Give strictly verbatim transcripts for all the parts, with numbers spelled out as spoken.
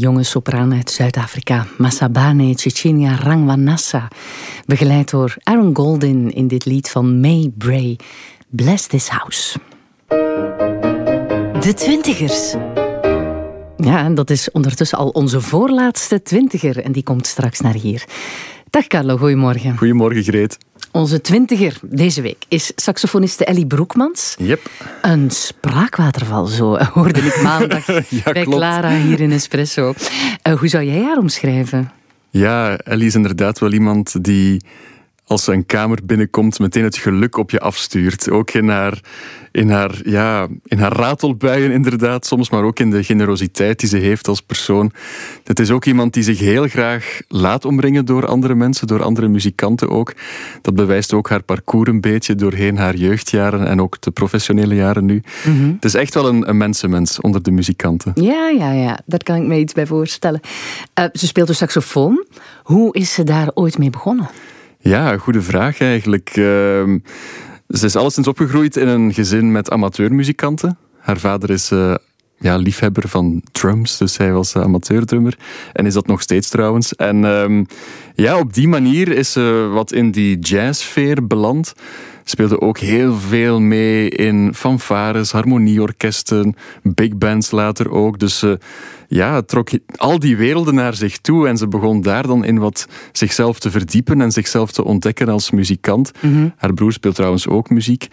jonge sopraan uit Zuid-Afrika, Masabane Cecilia Rangwanassa, begeleid door Aaron Goldin in dit lied van May Bray, Bless This House. De twintigers. Ja, en dat is ondertussen al onze voorlaatste twintiger en die komt straks naar hier. Dag Carlo, goedemorgen. Goedemorgen Greet. Onze twintiger deze week is saxofoniste Ellie Broekmans. Yep. Een spraakwaterval, zo hoorde ik maandag ja, bij klopt. Clara hier in Espresso. Uh, hoe zou jij haar omschrijven? Ja, Ellie is inderdaad wel iemand die, als ze een kamer binnenkomt, meteen het geluk op je afstuurt. Ook in haar, in haar, ja, in haar ratelbuien inderdaad soms, maar ook in de generositeit die ze heeft als persoon. Het is ook iemand die zich heel graag laat omringen door andere mensen, door andere muzikanten ook. Dat bewijst ook haar parcours een beetje doorheen haar jeugdjaren en ook de professionele jaren nu. Mm-hmm. Het is echt wel een, een mensenmens onder de muzikanten. Ja, ja, ja, daar kan ik me iets bij voorstellen. Uh, ze speelt dus saxofoon. Hoe is ze daar ooit mee begonnen? Ja, goede vraag eigenlijk. Uh, ze is alleszins opgegroeid in een gezin met amateurmuzikanten. Haar vader is uh, ja, liefhebber van drums, dus hij was uh, amateurdrummer. En is dat nog steeds trouwens. En um, ja, op die manier is ze wat in die jazzsfeer beland. Speelde ook heel veel mee in fanfares, harmonieorkesten, big bands later ook. Dus uh, ja, trok al die werelden naar zich toe en ze begon daar dan in wat zichzelf te verdiepen en zichzelf te ontdekken als muzikant. Mm-hmm. Haar broer speelt trouwens ook muziek.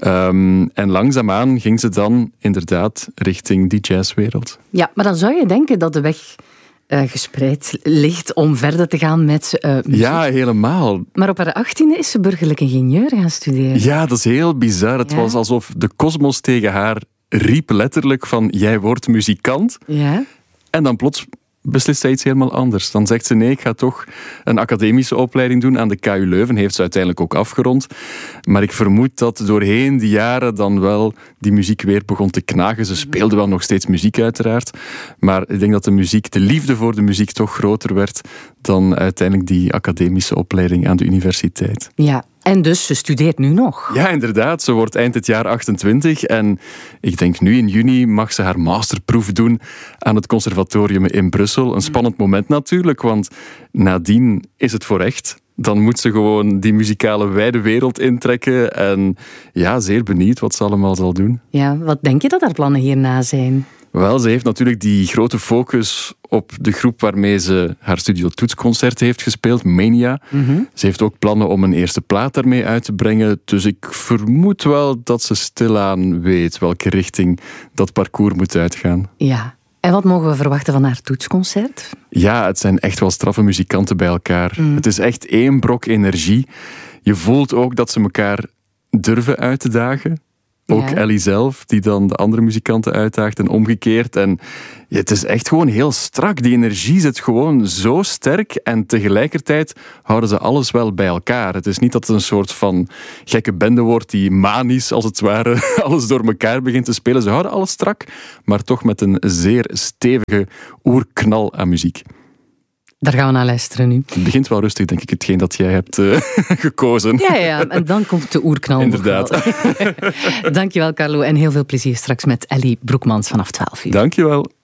Um, en langzaamaan ging ze dan inderdaad richting die jazzwereld. Ja, maar dan zou je denken dat de weg Uh, gespreid ligt om verder te gaan met uh, muziek. Ja, helemaal. Maar op haar achttiende is ze burgerlijk ingenieur gaan studeren. Ja, dat is heel bizar. Het ja. was alsof de kosmos tegen haar riep letterlijk van jij wordt muzikant. Ja. En dan plots beslist zij iets helemaal anders. Dan zegt ze nee, ik ga toch een academische opleiding doen aan de K U Leuven. Heeft ze uiteindelijk ook afgerond. Maar ik vermoed dat doorheen die jaren dan wel die muziek weer begon te knagen. Ze speelde wel nog steeds muziek uiteraard. Maar ik denk dat de muziek, de liefde voor de muziek toch groter werd dan uiteindelijk die academische opleiding aan de universiteit. Ja. En dus, ze studeert nu nog. Ja, inderdaad. Ze wordt eind dit jaar achtentwintig. En ik denk nu in juni mag ze haar masterproef doen aan het conservatorium in Brussel. Een spannend moment natuurlijk, want nadien is het voor echt. Dan moet ze gewoon die muzikale wijde wereld intrekken. En ja, zeer benieuwd wat ze allemaal zal doen. Ja, wat denk je dat haar plannen hierna zijn? Wel, ze heeft natuurlijk die grote focus op de groep waarmee ze haar studiotoetsconcert heeft gespeeld, Mania. Mm-hmm. Ze heeft ook plannen om een eerste plaat daarmee uit te brengen. Dus ik vermoed wel dat ze stilaan weet welke richting dat parcours moet uitgaan. Ja. En wat mogen we verwachten van haar toetsconcert? Ja, het zijn echt wel straffe muzikanten bij elkaar. Mm. Het is echt één brok energie. Je voelt ook dat ze elkaar durven uit te dagen. Ook ja. Ellie zelf, die dan de andere muzikanten uitdaagt en omgekeerd. En ja, het is echt gewoon heel strak. Die energie zit gewoon zo sterk en tegelijkertijd houden ze alles wel bij elkaar. Het is niet dat het een soort van gekke bende wordt die manisch, als het ware, alles door elkaar begint te spelen. Ze houden alles strak, maar toch met een zeer stevige oerknal aan muziek. Daar gaan we naar luisteren nu. Het begint wel rustig, denk ik, hetgeen dat jij hebt uh, gekozen. Ja, ja, en dan komt de oerknal. Inderdaad. Dankjewel, Carlo, en heel veel plezier straks met Ellie Broekmans vanaf twaalf uur. Dankjewel.